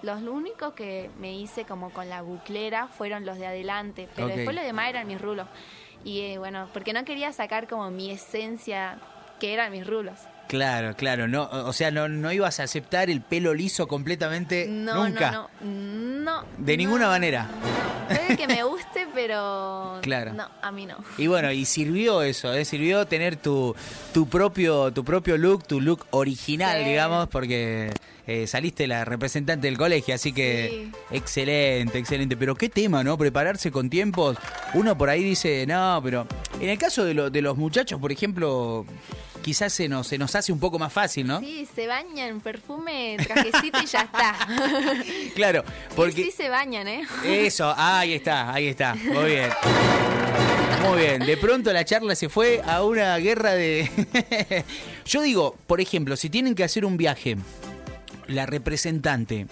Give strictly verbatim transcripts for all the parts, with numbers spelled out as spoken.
Los únicos que me hice como con la buclera fueron los de adelante, pero Okay. después los demás eran mis rulos. Y eh, bueno, porque no quería sacar como mi esencia, que eran mis rulos. Claro, claro, no, o sea, no, no ibas a aceptar el pelo liso completamente No, nunca. no, no, no. De no, ninguna manera. No. Puede que me guste, pero Claro. no, a mí no. Y bueno, y sirvió eso, ¿eh? Sirvió tener tu, tu propio tu propio look, tu look original, Sí. digamos, porque eh, saliste la representante del colegio, así que Sí. excelente, excelente. Pero qué tema, ¿no? Prepararse con tiempos. Uno por ahí dice, no, pero en el caso de, lo, de los muchachos, por ejemplo, quizás se nos, se nos hace un poco más fácil, ¿no? Sí, se bañan, perfume, trajecito y ya está. Claro, porque... Y sí se bañan, ¿eh? Eso, ahí está, ahí está. Muy bien. Muy bien. De pronto la charla se fue a una guerra de... Yo digo, por ejemplo, si tienen que hacer un viaje, la representante,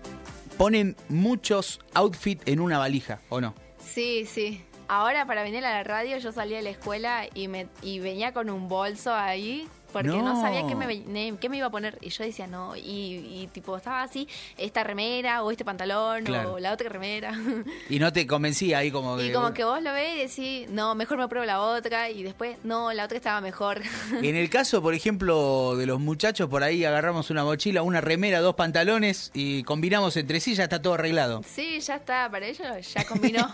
ponen muchos outfits en una valija, ¿o no? Sí, sí. Ahora para venir a la radio yo salí de la escuela y me y venía con un bolso ahí porque no, No. sabía qué me, ve- qué me iba a poner. Y yo decía, no, y, y tipo estaba así, esta remera o este pantalón Claro. o la otra remera. Y no te convencía ahí como Y que... como que vos lo ves y decís, no, mejor me pruebo la otra. Y después, no, la otra estaba mejor. En el caso, por ejemplo, de los muchachos, por ahí agarramos una mochila, una remera, dos pantalones y combinamos entre sí, ya está todo arreglado. Sí, ya está, para ellos ya combinó.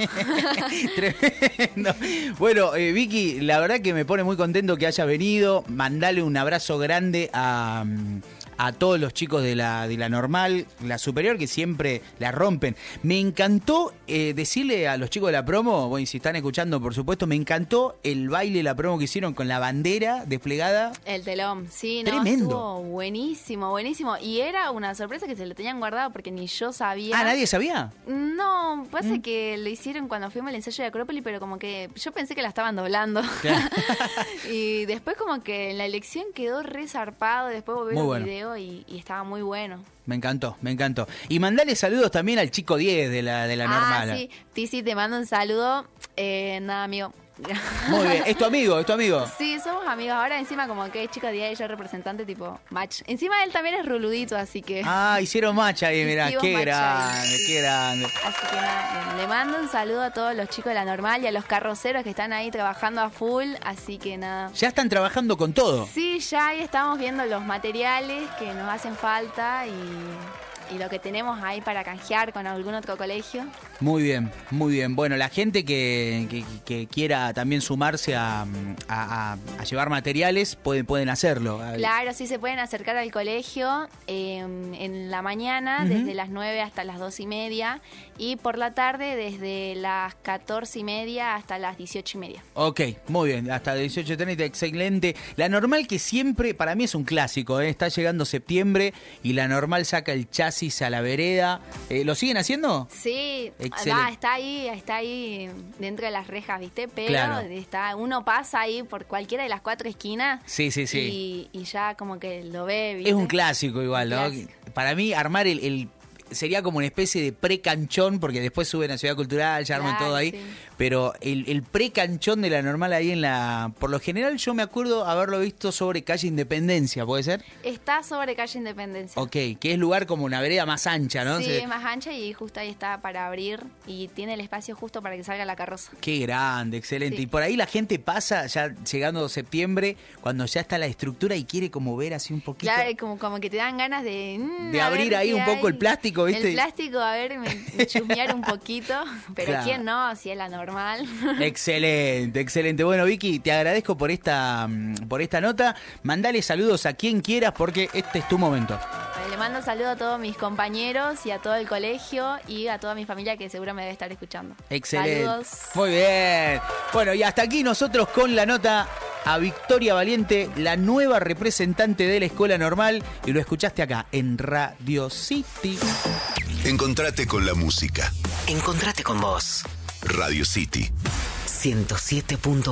Tremendo. Bueno, eh, Vicky, la verdad que me pone muy contento que hayas venido. Mandale un abrazo grande a, a todos los chicos de la, de la normal, la superior, que siempre la rompen. Me encantó eh, decirle a los chicos de la promo, bueno, si están escuchando, por supuesto, me encantó el baile, la promo que hicieron con la bandera desplegada. El telón, sí, no, Tremendo. estuvo buenísimo, buenísimo. Y era una sorpresa que se lo tenían guardado porque ni yo sabía. Ah, ¿nadie sabía? No, pasa ¿Mm? que lo hicieron cuando fuimos al ensayo de Acrópolis, pero como que yo pensé que la estaban doblando. Claro. Y después como que en la elección quedó re zarpado, después volví Muy el bueno. video y, y estaba muy bueno. Me encantó, me encantó. Y mandale saludos también al chico diez de la, de la normal. Ah, sí, Tizi, te mando un saludo. Eh, nada, amigo. Muy bien, es tu amigo, es tu amigo. Sí, somos amigos. Ahora encima como que es chico día y yo representante tipo match. Encima él también es ruludito, así que... Ah, hicieron match ahí, mirá, Hicimos qué match grande, ahí. qué grande. Así que nada, le mando un saludo a todos los chicos de la normal y a los carroceros que están ahí trabajando a full, así que nada. Ya están trabajando con todo. Sí, ya ahí estamos viendo los materiales que nos hacen falta y, y lo que tenemos ahí para canjear con algún otro colegio. Muy bien, muy bien. Bueno, la gente que, que, que quiera también sumarse a, a, a- a llevar materiales, pueden, pueden hacerlo. Claro, sí se pueden acercar al colegio eh, en la mañana, Ujú. desde las nueve hasta las dos y media, y por la tarde desde las catorce y media hasta las dieciocho y media. Ok, muy bien, hasta dieciocho treinta, excelente. La normal que siempre, para mí es un clásico, ¿eh? Está llegando septiembre y la normal saca el chasis a la vereda. Eh, ¿Lo siguen haciendo? Sí, Excelente. va, está ahí, está ahí dentro de las rejas, ¿viste? Pero Claro. está, uno pasa ahí por cualquiera de las cuatro esquinas Sí, sí, sí. y, y ya como que lo ve, ¿viste? Es un clásico igual, ¿no? Clásico. Para mí armar el, el- sería como una especie de pre-canchón, porque después suben a Ciudad Cultural, ya arman Claro, todo ahí. sí. Pero el, el pre-canchón de la normal ahí en la... Por lo general yo me acuerdo haberlo visto sobre calle Independencia, ¿puede ser? Está sobre calle Independencia. Ok, que es lugar como una vereda más ancha, ¿no? Sí, Se- es más ancha y justo ahí está para abrir y tiene el espacio justo para que salga la carroza. Qué grande, excelente. Sí. Y por ahí la gente pasa, ya llegando septiembre, cuando ya está la estructura y quiere como ver así un poquito... Claro, y como, como que te dan ganas de... mm, De a abrir ver ahí qué un poco hay. el plástico, ¿viste? El plástico, a ver, me, me chusmear un poquito. Pero Claro. ¿quién no? Si es la normal. Excelente, excelente. Bueno, Vicky, te agradezco por esta, mm, por esta nota. Mandale saludos a quien quieras porque este es tu momento. Le mando un saludo a todos mis compañeros y a todo el colegio y a toda mi familia que seguro me debe estar escuchando. Excelente. Saludos. Muy bien. Bueno, y hasta aquí nosotros con la nota a Victoria Valiente, la nueva representante de la Escuela Normal. Y lo escuchaste acá en Radio City. Encontrate con la música. Encontrate con vos. Radio City. ciento siete punto